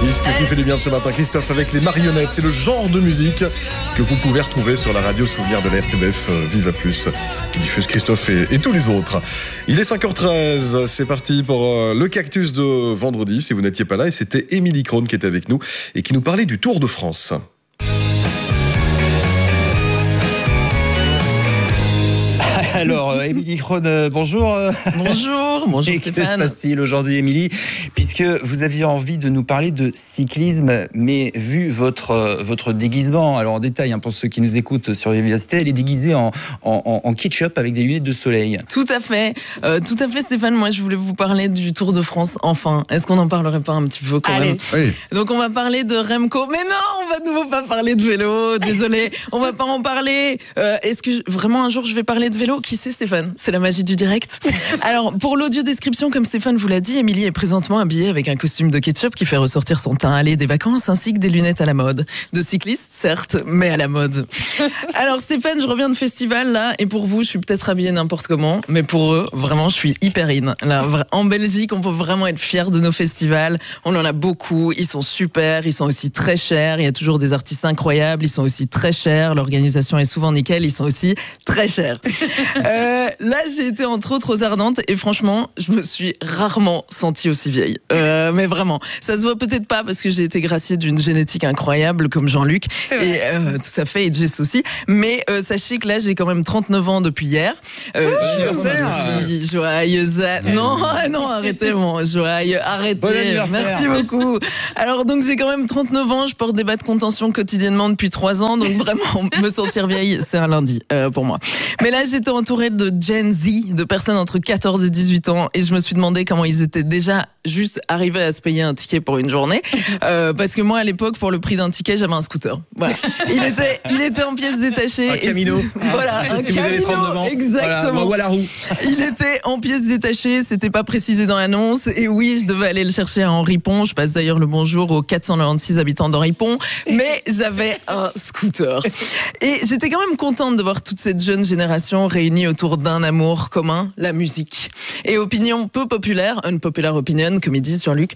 disque qui fait du bien ce matin. Christophe avec les marionnettes, c'est le genre de musique que vous pouvez retrouver sur la radio souvenir de la RTBF Viva Plus qui diffuse Christophe et tous les autres. Il est 5h13, c'est parti pour le cactus de vendredi si vous n'étiez pas là, et c'était Émilie Krohn qui était avec nous et qui nous parlait du Tour de France. Alors, Émilie Krohn, bonjour. Bonjour Et Stéphane. que se passe-t-il aujourd'hui, Émilie? Puisque vous aviez envie de nous parler de cyclisme, mais vu votre déguisement, alors en détail, pour ceux qui nous écoutent sur Vivacité, elle est déguisée en ketchup avec des lunettes de soleil. Tout à fait Stéphane, moi je voulais vous parler du Tour de France, enfin. Est-ce qu'on n'en parlerait pas un petit peu quand même? Oui. Donc on va parler de Remco, mais non, on va de nouveau pas parler de vélo, désolé, on va pas en parler. Est-ce que vraiment un jour je vais parler de vélo? Qui sait, Stéphane? C'est la magie du direct. Alors, pour l'audio description, comme Stéphane vous l'a dit, Émilie est présentement habillée avec un costume de ketchup qui fait ressortir son teint allé des vacances, ainsi que des lunettes à la mode. De cycliste, certes, mais à la mode. Alors, Stéphane, je reviens de festival, là, et pour vous, je suis peut-être habillée n'importe comment, mais pour eux, vraiment, je suis hyper in. Là, en Belgique, on peut vraiment être fiers de nos festivals. On en a beaucoup, ils sont super, ils sont aussi très chers, il y a toujours des artistes incroyables, ils sont aussi très chers, l'organisation est souvent nickel, ils sont aussi très chers. Là, j'ai été entre autres aux Ardentes et franchement, je me suis rarement sentie aussi vieille. Mais vraiment, ça se voit peut-être pas parce que j'ai été graciée d'une génétique incroyable comme Jean-Luc. Et tout à fait, et Jess aussi. Mais sachez que là, j'ai quand même 39 ans depuis hier. Joyeuse. Non, arrêtez mon joyeux. Arrêtez. Bon anniversaire. Merci beaucoup. Alors donc, j'ai quand même 39 ans. Je porte des bas de contention quotidiennement depuis 3 ans. Donc vraiment, me sentir vieille, c'est un lundi pour moi. Mais là, j'étais entourée de Gen Z, de personnes entre 14 et 18 ans, et je me suis demandé comment ils étaient déjà juste arrivés à se payer un ticket pour une journée. Parce que moi, à l'époque, pour le prix d'un ticket, j'avais un scooter. Voilà. Il était en pièces détachées. Un Camino. Voilà, un si vous avez 39 ans. Exactement. Voilà, roue. Il était en pièces détachées, c'était pas précisé dans l'annonce. Et oui, je devais aller le chercher à Henri Pont. Je passe d'ailleurs le bonjour aux 496 habitants d'Henri Pont. Mais j'avais un scooter. Et j'étais quand même contente de voir toute cette jeune génération réunie autour d'un amour commun, la musique. Et opinion peu populaire, unpopular opinion, comme il dit Jean-Luc.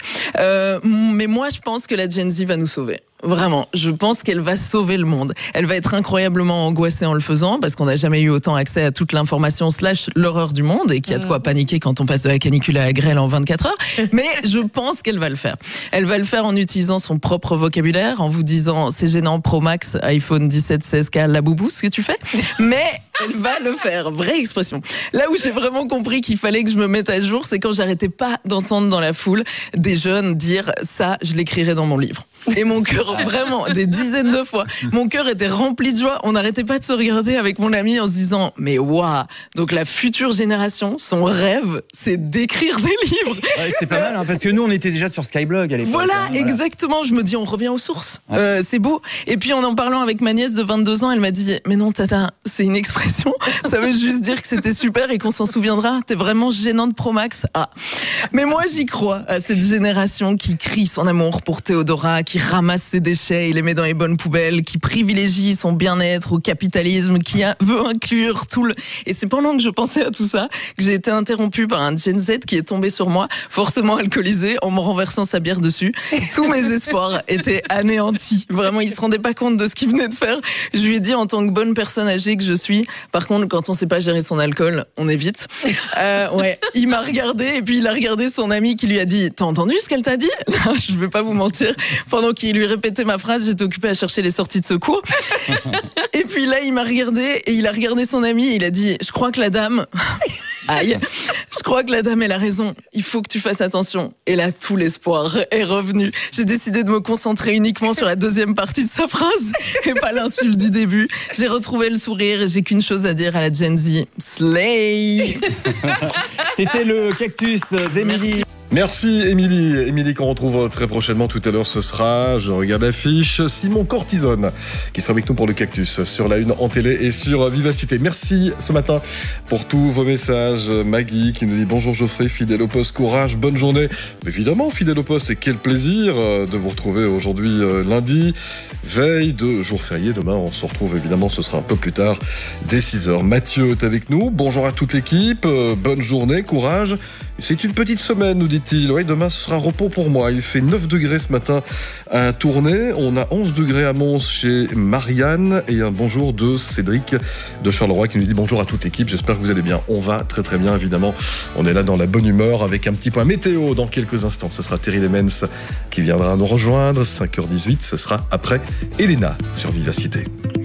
Mais moi, je pense que la Gen Z va nous sauver. Vraiment, je pense qu'elle va sauver le monde. Elle va être incroyablement angoissée en le faisant parce qu'on n'a jamais eu autant accès à toute l'information / l'horreur du monde et qu'il y a de quoi paniquer quand on passe de la canicule à la grêle en 24 heures. Mais je pense qu'elle va le faire. Elle va le faire en utilisant son propre vocabulaire, en vous disant c'est gênant Pro Max, iPhone 17, 16K, la boubou, ce que tu fais. Mais elle va le faire, vraie expression. Là où j'ai vraiment compris qu'il fallait que je me mette à jour, c'est quand j'arrêtais pas d'entendre dans la foule des jeunes dire ça, je l'écrirai dans mon livre. Et mon cœur, vraiment, des dizaines de fois, mon cœur était rempli de joie. On n'arrêtait pas de se regarder avec mon ami en se disant, mais waouh, donc la future génération, son rêve, c'est d'écrire des livres. Ouais, c'est pas mal, parce que nous, on était déjà sur Skyblog à l'époque. Voilà, exactement. Je me dis, on revient aux sources. C'est beau. Et puis, en parlant avec ma nièce de 22 ans, elle m'a dit, mais non, tata, c'est une expression. Ça veut juste dire que c'était super et qu'on s'en souviendra. T'es vraiment gênante Pro Max. Ah. Mais moi, j'y crois à cette génération qui crie son amour pour Théodora, qui ramasse ses déchets et les met dans les bonnes poubelles, qui privilégie son bien-être au capitalisme, qui veut inclure tout le... Et c'est pendant que je pensais à tout ça que j'ai été interrompue par un Gen Z qui est tombé sur moi, fortement alcoolisé, en me renversant sa bière dessus. Tous mes espoirs étaient anéantis. Vraiment, il se rendait pas compte de ce qu'il venait de faire. Je lui ai dit, en tant que bonne personne âgée que je suis, par contre, quand on sait pas gérer son alcool, on évite. Il m'a regardé et puis il a regardé son ami qui lui a dit, t'as entendu ce qu'elle t'a dit? Là, je vais pas vous mentir. Pendant qu'il lui répétait ma phrase, j'étais occupée à chercher les sorties de secours. Et puis là, il m'a regardé et il a regardé son ami et il a dit, je crois que la dame... Aïe, je crois que la dame, elle a raison. Il faut que tu fasses attention. Et là, tout l'espoir est revenu. J'ai décidé de me concentrer uniquement sur la deuxième partie de sa phrase et pas l'insulte du début. J'ai retrouvé le sourire et j'ai qu'une chose à dire à la Gen Z. Slay. C'était le cactus d'Émilie. Merci Émilie. Émilie qu'on retrouve très prochainement. Tout à l'heure ce sera, je regarde l'affiche, Simon Cortisone qui sera avec nous pour le cactus sur la une en télé et sur Vivacité. Merci ce matin pour tous vos messages. Maggie qui nous dit bonjour Geoffrey, fidèle au poste, courage, bonne journée. Évidemment fidèle au poste et quel plaisir de vous retrouver aujourd'hui lundi, veille de jour férié. Demain on se retrouve évidemment, ce sera un peu plus tard dès 6h. Mathieu est avec nous, bonjour à toute l'équipe, bonne journée, courage. C'est une petite semaine nous dit dit-il. Oui, demain, ce sera repos pour moi. Il fait 9 degrés ce matin à Tournai. On a 11 degrés à Mons chez Marianne. Et un bonjour de Cédric de Charleroi qui nous dit bonjour à toute l'équipe. J'espère que vous allez bien. On va très très bien, évidemment. On est là dans la bonne humeur avec un petit point météo dans quelques instants. Ce sera Thierry Lemens qui viendra nous rejoindre. 5h18, ce sera après Elena sur Vivacité.